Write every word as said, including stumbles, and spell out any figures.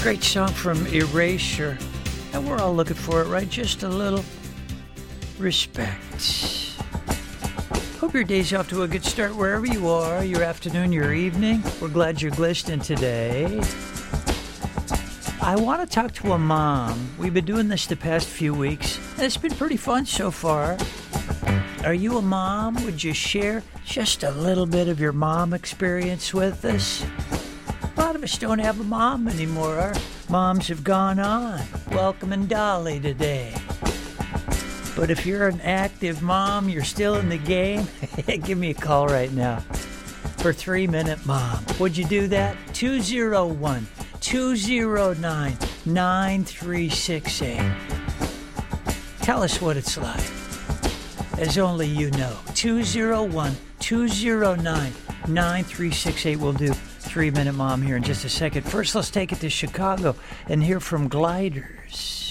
Great song from Erasure. And we're all looking for it, right? Just a little respect. Hope your day's off to a good start wherever you are, your afternoon, your evening. We're glad you're listening today. I want to talk to a mom. We've been doing this the past few weeks, and it's been pretty fun so far. Are you a mom? Would you share just a little bit of your mom experience with us? A lot of us don't have a mom anymore. Our moms have gone on. Welcoming Dolly today. But if you're an active mom, you're still in the game, give me a call right now for Three Minute Mom. Would you do that? two oh one, two oh nine, nine three six eight. Tell us what it's like, as only you know. two oh one, two oh nine, nine three six eight. We'll do Three Minute Mom here in just a second. First, let's take it to Chicago and hear from Gliders.